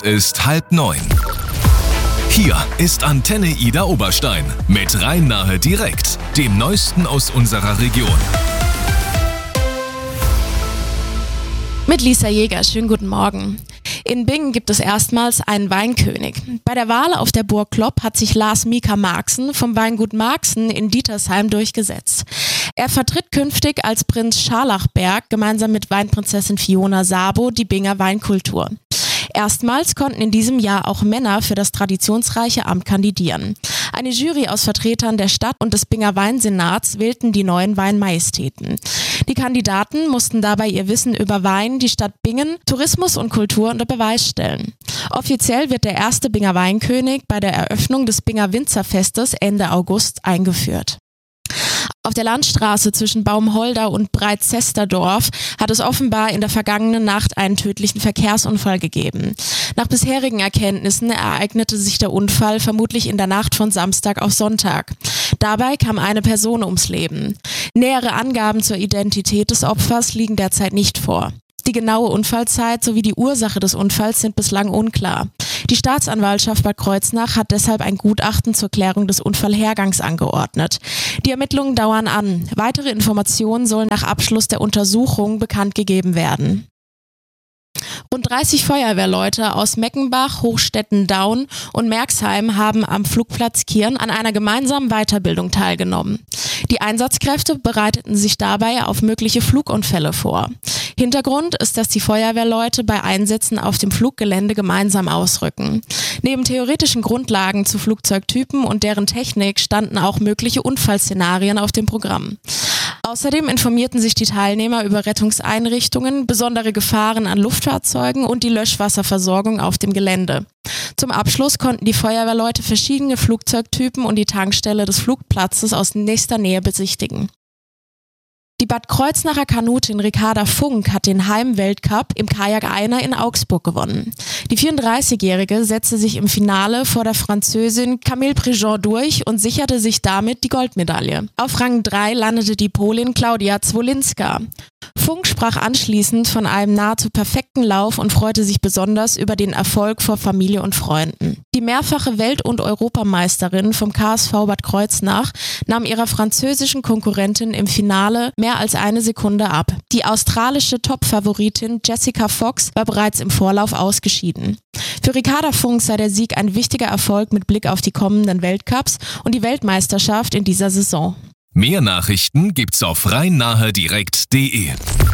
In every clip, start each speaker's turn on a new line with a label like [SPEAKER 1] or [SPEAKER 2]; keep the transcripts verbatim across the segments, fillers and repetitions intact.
[SPEAKER 1] Ist halb neun. Hier ist Antenne Ida Oberstein mit Rhein-Nahe direkt, dem Neuesten aus unserer Region.
[SPEAKER 2] Mit Lisa Jäger, schönen guten Morgen. In Bingen gibt es erstmals einen Weinkönig. Bei der Wahl auf der Burg Klopp hat sich Lars Mika Marxen vom Weingut Marxen in Dietersheim durchgesetzt. Er vertritt künftig als Prinz Scharlachberg gemeinsam mit Weinprinzessin Fiona Sabo die Binger Weinkultur. Erstmals konnten in diesem Jahr auch Männer für das traditionsreiche Amt kandidieren. Eine Jury aus Vertretern der Stadt und des Binger Weinsenats wählten die neuen Weinmajestäten. Die Kandidaten mussten dabei ihr Wissen über Wein, die Stadt Bingen, Tourismus und Kultur unter Beweis stellen. Offiziell wird der erste Binger Weinkönig bei der Eröffnung des Binger Winzerfestes Ende August eingeführt. Auf der Landstraße zwischen Baumholder und Breitzesterdorf hat es offenbar in der vergangenen Nacht einen tödlichen Verkehrsunfall gegeben. Nach bisherigen Erkenntnissen ereignete sich der Unfall vermutlich in der Nacht von Samstag auf Sonntag. Dabei kam eine Person ums Leben. Nähere Angaben zur Identität des Opfers liegen derzeit nicht vor. Die genaue Unfallzeit sowie die Ursache des Unfalls sind bislang unklar. Die Staatsanwaltschaft Bad Kreuznach hat deshalb ein Gutachten zur Klärung des Unfallhergangs angeordnet. Die Ermittlungen dauern an. Weitere Informationen sollen nach Abschluss der Untersuchung bekannt gegeben werden. Rund dreißig Feuerwehrleute aus Meckenbach, Hochstetten-Daun und Merxheim haben am Flugplatz Kirn an einer gemeinsamen Weiterbildung teilgenommen. Die Einsatzkräfte bereiteten sich dabei auf mögliche Flugunfälle vor. Hintergrund ist, dass die Feuerwehrleute bei Einsätzen auf dem Fluggelände gemeinsam ausrücken. Neben theoretischen Grundlagen zu Flugzeugtypen und deren Technik standen auch mögliche Unfallszenarien auf dem Programm. Außerdem informierten sich die Teilnehmer über Rettungseinrichtungen, besondere Gefahren an Luftfahrzeugen und die Löschwasserversorgung auf dem Gelände. Zum Abschluss konnten die Feuerwehrleute verschiedene Flugzeugtypen und die Tankstelle des Flugplatzes aus nächster Nähe besichtigen. Die Bad Kreuznacher Kanutin Ricarda Funk hat den Heimweltcup im Kajak-Einer in Augsburg gewonnen. Die vierunddreißigjährige setzte sich im Finale vor der Französin Camille Préjean durch und sicherte sich damit die Goldmedaille. Auf Rang drei landete die Polin Klaudia Zwolinska. Funk sprach anschließend von einem nahezu perfekten Lauf und freute sich besonders über den Erfolg vor Familie und Freunden. Die mehrfache Welt- und Europameisterin vom K S V Bad Kreuznach nahm ihrer französischen Konkurrentin im Finale mehr als eine Sekunde ab. Die australische Top-Favoritin Jessica Fox war bereits im Vorlauf ausgeschieden. Für Ricarda Funk sei der Sieg ein wichtiger Erfolg mit Blick auf die kommenden Weltcups und die Weltmeisterschaft in dieser Saison.
[SPEAKER 1] Mehr Nachrichten gibt's auf rhein-nahe direkt punkt de.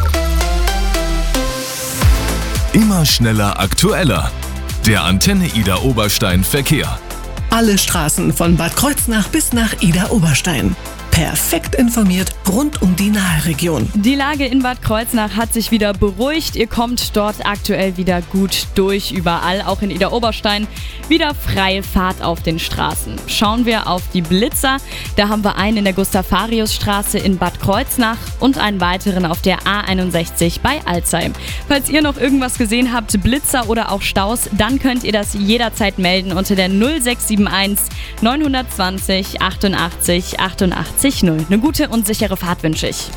[SPEAKER 1] Immer schneller, aktueller. Der Antenne Ida Oberstein Verkehr.
[SPEAKER 3] Alle Straßen von Bad Kreuznach bis nach Ida Oberstein. Perfekt informiert rund um die Nahe-Region.
[SPEAKER 4] Die Lage in Bad Kreuznach hat sich wieder beruhigt. Ihr kommt dort aktuell wieder gut durch. Überall, auch in Ida Oberstein, wieder freie Fahrt auf den Straßen. Schauen wir auf die Blitzer. Da haben wir einen in der Gustav-Farius-Straße in Bad Kreuznach und einen weiteren auf der A einundsechzig bei Alzey. Falls ihr noch irgendwas gesehen habt, Blitzer oder auch Staus, dann könnt ihr das jederzeit melden unter der null sechs sieben eins neun zwei null achtundachtzig achtundachtzig null. Eine gute und sichere Fahrt wünsche ich.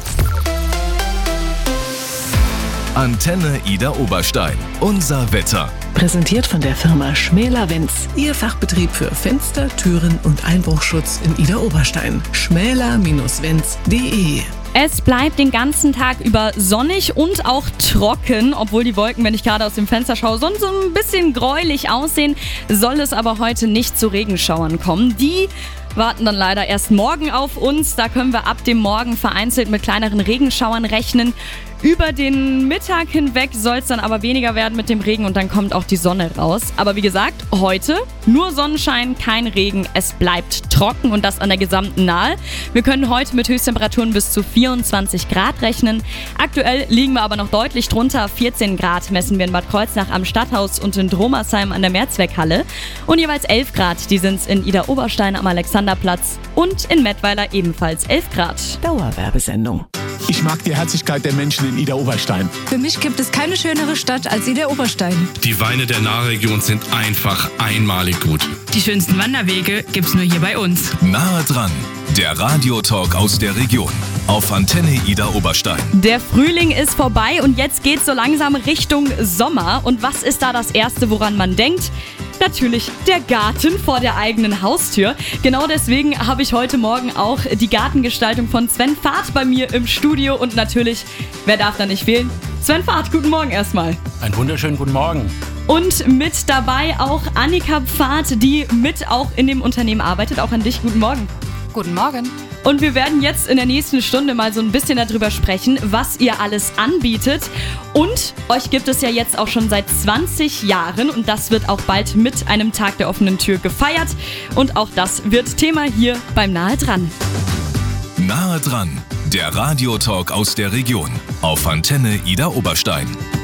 [SPEAKER 1] Antenne Ida Oberstein. Unser Wetter.
[SPEAKER 3] Präsentiert von der Firma Schmäler-Wenz. Ihr Fachbetrieb für Fenster, Türen und Einbruchschutz in Ida Oberstein. schmäler Wenz punkt de.
[SPEAKER 4] Es bleibt den ganzen Tag über sonnig und auch trocken, obwohl die Wolken, wenn ich gerade aus dem Fenster schaue, sonst so ein bisschen gräulich aussehen, soll es aber heute nicht zu Regenschauern kommen. Die warten dann leider erst morgen auf uns. Da können wir ab dem Morgen vereinzelt mit kleineren Regenschauern rechnen. Über den Mittag hinweg soll es dann aber weniger werden mit dem Regen und dann kommt auch die Sonne raus. Aber wie gesagt, heute nur Sonnenschein, kein Regen. Es bleibt trocken und das an der gesamten Nahe. Wir können heute mit Höchsttemperaturen bis zu vierundzwanzig Grad rechnen. Aktuell liegen wir aber noch deutlich drunter. vierzehn Grad messen wir in Bad Kreuznach am Stadthaus und in Dromersheim an der Mehrzweckhalle. Und jeweils elf Grad, die sind es in Ida Oberstein am Alexanderplatz und in Mettweiler ebenfalls elf Grad.
[SPEAKER 3] Dauerwerbesendung.
[SPEAKER 5] Ich mag die Herzlichkeit der Menschen in Ida Oberstein.
[SPEAKER 6] Für mich gibt es keine schönere Stadt als Ida Oberstein.
[SPEAKER 7] Die Weine der Nahregion sind einfach einmalig gut.
[SPEAKER 8] Die schönsten Wanderwege gibt's nur hier bei uns.
[SPEAKER 1] Nahe dran, der Radiotalk aus der Region. auf Antenne Ida Oberstein.
[SPEAKER 4] Der Frühling ist vorbei und jetzt geht's so langsam Richtung Sommer. Und was ist da das Erste, woran man denkt? Natürlich der Garten vor der eigenen Haustür. Genau deswegen habe ich heute Morgen auch die Gartengestaltung von Sven Fahrt bei mir im Studio. Und natürlich, wer darf da nicht fehlen? Sven Fahrt, guten Morgen erstmal.
[SPEAKER 8] Einen wunderschönen guten Morgen.
[SPEAKER 4] Und mit dabei auch Annika Pfad, die mit auch in dem Unternehmen arbeitet. Auch an dich, guten Morgen.
[SPEAKER 6] Guten Morgen.
[SPEAKER 4] Und wir werden jetzt in der nächsten Stunde mal so ein bisschen darüber sprechen, was ihr alles anbietet. Und euch gibt es ja jetzt auch schon seit zwanzig Jahren und das wird auch bald mit einem Tag der offenen Tür gefeiert. Und auch das wird Thema hier beim Nahe dran.
[SPEAKER 1] Nahe dran, der Radiotalk aus der Region auf Antenne Ida Oberstein.